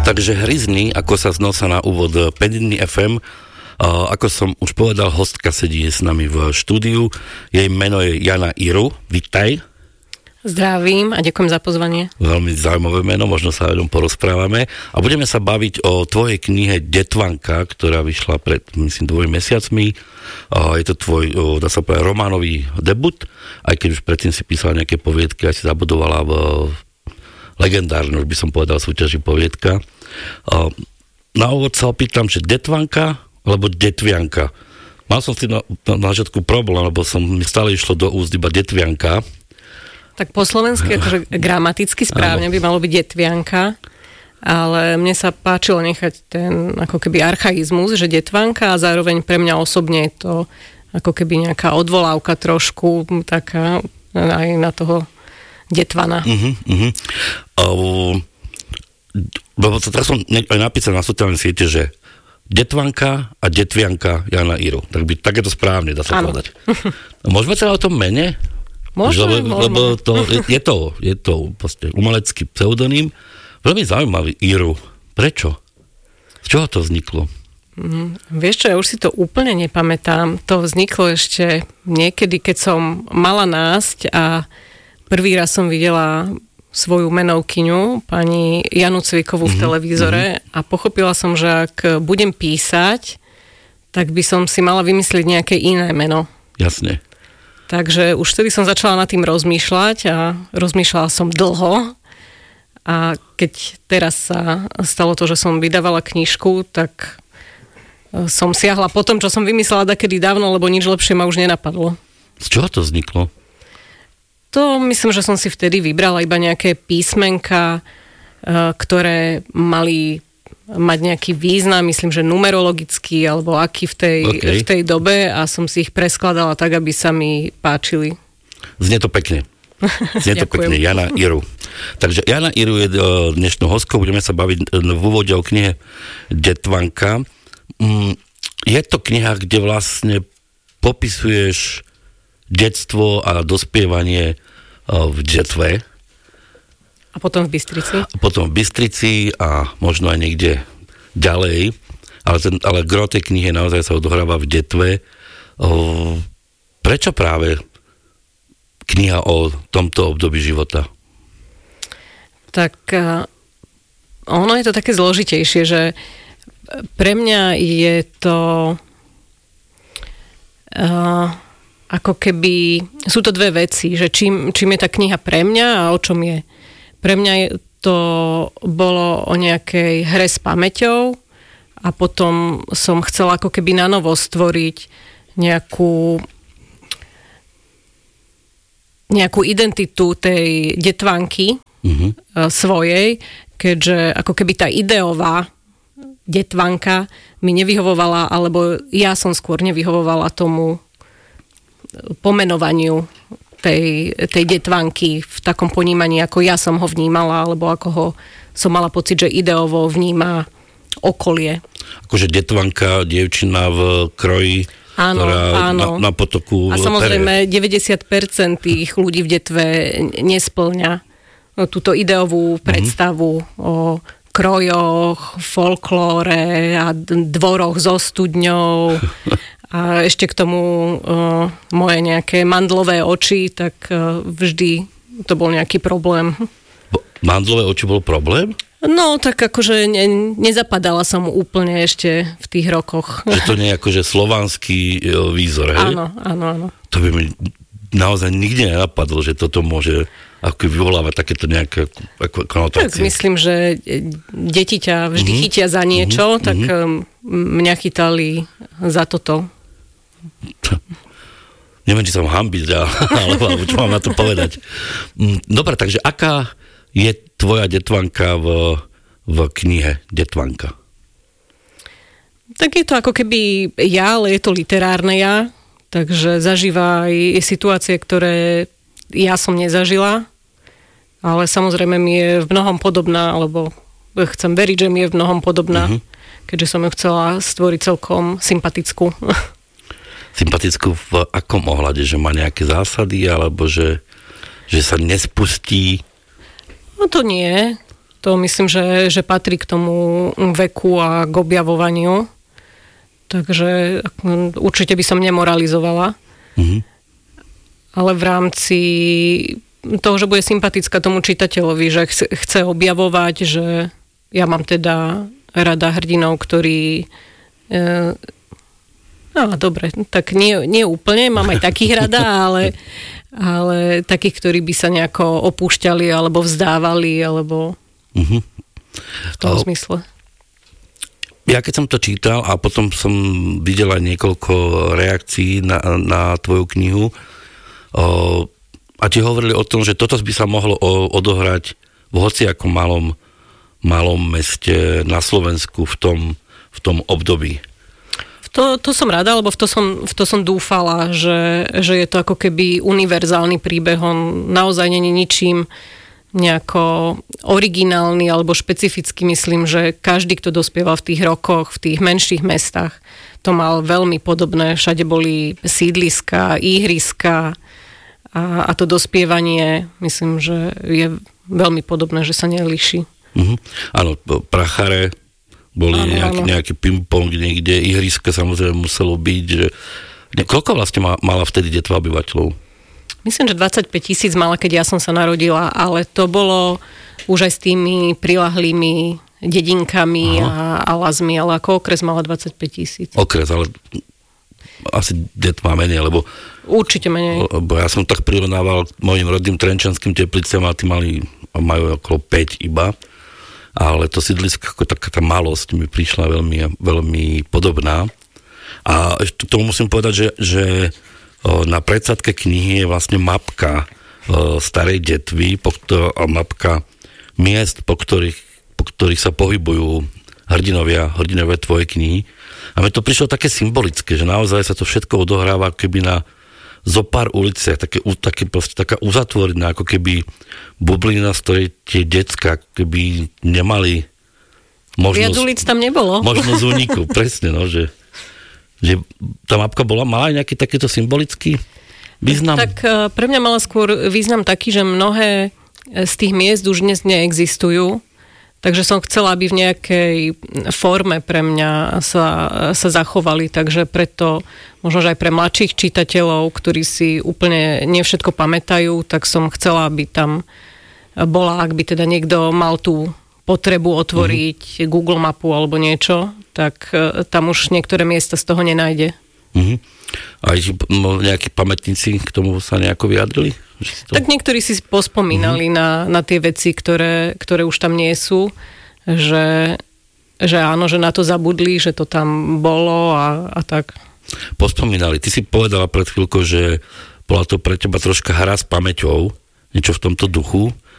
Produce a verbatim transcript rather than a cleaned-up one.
Takže hryzny, ako sa znosa na úvod Pediny ef em. Uh, ako som už povedal, hostka sedí s nami v štúdiu. Jej meno je Jana Iru. Vitaj. Zdravím a ďakujem za pozvanie. Veľmi zaujímavé meno, možno sa o ňom porozprávame. A budeme sa baviť o tvojej knihe Detvanka, ktorá vyšla pred, myslím, dvoj mesiacmi. Uh, je to tvoj, uh, dá sa povedať, románový debut, aj keď už predtým si písala nejaké poviedky a si zabudovala v legendárne, už by som povedal, súťaži poviedka. Uh, na úvod sa opýtam, že Detvanka alebo Detvianka. Mal som si na, na, na začiatku problém, lebo som mi stále išlo do úst iba Detvianka. Tak po slovensky, akože gramaticky správne by malo byť Detvianka, ale mne sa páčilo nechať ten ako keby archaizmus, že Detvanka, a zároveň pre mňa osobne je to ako keby nejaká odvolávka trošku taká aj na toho Detvana. Uh-huh, uh-huh. Uh, lebo teraz som aj napísal na sociálnej siete, že Detvanka a Detvianka Jana Iru. Tak, by, tak je to správne, dá sa povedať. Môžeme sa o tom mene? Môžeme, lebo, môžeme. lebo to, je, je to, je to proste umelecký pseudonym. Veľmi zaujímavý Iru. Prečo? Z čoho to vzniklo? Mm, vieš čo, ja už si to úplne nepamätám. To vzniklo ešte niekedy, keď som mala násť a prvý raz som videla svoju menovkyňu, pani Janu Cvikovú v televízore mm-hmm. a pochopila som, že ak budem písať, tak by som si mala vymyslieť nejaké iné meno. Jasne. Takže už vtedy som začala nad tým rozmýšľať a rozmýšľala som dlho a keď teraz sa stalo to, že som vydávala knižku, tak som siahla po tom, čo som vymyslela dakedy dávno, lebo nič lepšie ma už nenapadlo. Z čoho to vzniklo? To myslím, že som si vtedy vybrala iba nejaké písmenka, ktoré mali mať nejaký význam, myslím, že numerologický alebo aký v tej, okay. v tej dobe a som si ich preskladala tak, aby sa mi páčili. Znie to pekne. Znie to pekne. Jana Iru. Takže Jana Iru je dnešnou hostkou, budeme sa baviť v úvode o knihe Detvanka. Je to kniha, kde vlastne popisuješ detstvo a dospievanie v detve. A potom v Bystrici? A potom v Bystrici a možno aj niekde ďalej. Ale, ten, ale gro tej knihy naozaj sa odohráva v detve. O, prečo práve kniha o tomto období života? Tak ono je to také zložitejšie, že pre mňa je to uh, ako keby sú to dve veci, že čím, čím je tá kniha pre mňa a o čom je. Pre mňa to bolo o nejakej hre s pamäťou a potom som chcela ako keby nanovo stvoriť nejakú nejakú identitu tej Detvanky mm-hmm. svojej, keďže ako keby tá ideová Detvanka mi nevyhovovala, alebo ja som skôr nevyhovovala tomu pomenovaniu tej, tej Detvanky v takom ponímaní, ako ja som ho vnímala, alebo ako ho som mala pocit, že ideovo vníma okolie. Akože Detvanka, dievčina v kroji, áno, ktorá áno. Na, na potoku a samozrejme pere. deväťdesiat percent tých ľudí v detve nesplňa túto ideovú predstavu mm-hmm. o krojoch, folklóre a dvoroch so studňou a ešte k tomu uh, moje nejaké mandlové oči, tak uh, vždy to bol nejaký problém. Mandlové oči bol problém? No, tak akože ne, nezapadala som úplne ešte v tých rokoch. Že to nie je akože slovanský výzor, hej? Áno, áno, áno. To by mi naozaj nikdy nenapadlo, že toto môže ako vyvolávať takéto nejaké konotácie. Tak myslím, že deti ťa vždy mm-hmm. chytia za niečo, mm-hmm. tak mňa chytali za toto. Neviem, či sa mám hambiť, alebo čo mám na to povedať. Dobre, takže aká je tvoja Detvanka v, v knihe Detvanka? Tak je to ako keby ja, ale je to literárne ja, takže zažíva aj situácie, ktoré ja som nezažila, ale samozrejme mi je v mnohom podobná, alebo chcem veriť, že mi je v mnohom podobná, uh-huh. keďže som ju chcela stvoriť celkom sympatickú. Sympatickú v akom ohľade? Že má nejaké zásady, alebo že, že sa nespustí? No to nie. to myslím, že, že patrí k tomu veku a k objavovaniu. Takže určite by som nemoralizovala. Mm-hmm. Ale v rámci toho, že bude sympatická tomu čitateľovi, že chce objavovať, že ja mám teda rada hrdinov, ktorí... E, no dobre, tak nie, nie úplne, mám aj takých rada, ale, ale takých, ktorí by sa nejako opúšťali, alebo vzdávali, alebo mm-hmm. v tom oh. zmysle. Ja keď som to čítal a potom som videl aj niekoľko reakcií na, na tvoju knihu o, a ti hovorili o tom, že toto by sa mohlo o, odohrať v hociakom malom, malom meste na Slovensku v tom, v tom období. To, to som rada, lebo v to som, v to som dúfala, že, že je to ako keby univerzálny príbeh, on naozaj není ničím nejako originálny alebo špecificky, myslím, že každý, kto dospieval v tých rokoch, v tých menších mestách, to mal veľmi podobné. Všade boli sídliska, ihriska a, a to dospievanie, myslím, že je veľmi podobné, že sa nelíši. Uh-huh. Áno, Prachare, boli áno, nejaký, áno. nejaký ping-pong niekde, ihriska samozrejme muselo byť. Že... Koľko vlastne mala vtedy detva obyvateľov? Myslím, že dvadsaťpäť tisíc mala, keď ja som sa narodila, ale to bolo už aj s tými prilahlými dedinkami a, a lazmi, ale ako okres mala dvadsaťpäť tisíc. Okres, ale asi det má menej, lebo... Určite menej. Lebo ja som tak prirovnával mojim rodným Trenčanským Tepliciam a tí mali, majú okolo päť iba, ale to sídlisko ako taká tá malosť mi prišla veľmi, veľmi podobná. A ešte tomu musím povedať, že, že na predsadke knihy je vlastne mapka starej detvy, po ktor- mapka miest, po ktorých, po ktorých sa pohybujú hrdinovia, hrdinovia tvojej knihy. A mi to prišlo také symbolické, že naozaj sa to všetko odohráva keby na zo pár uliciach, také, také proste, taká uzatvorená, ako keby bublina, z ktorej tie decka keby nemali možnosť... Viac ulic tam nebolo. Možnosť úniku, presne, no, že že tá mapka bola, mala aj nejaký takýto symbolický význam? Tak pre mňa mala skôr význam taký, že mnohé z tých miest už dnes neexistujú, takže som chcela, aby v nejakej forme pre mňa sa, sa zachovali, takže preto možno, že aj pre mladších čitateľov, ktorí si úplne nevšetko pamätajú, tak som chcela, aby tam bola, ak by teda niekto mal tú potrebu otvoriť uh-huh. Google mapu alebo niečo, tak uh, tam už niektoré miesta z toho nenájde. Uh-huh. A nejakí pamätníci k tomu sa nejako vyjadrili? To... Tak niektorí si pospomínali uh-huh. na, na tie veci, ktoré, ktoré už tam nie sú, že, že áno, že na to zabudli, že to tam bolo a, a tak. Pospomínali. Ty si povedala pred chvíľkou, že bola to pre teba troška hra s pamäťou, niečo v tomto duchu.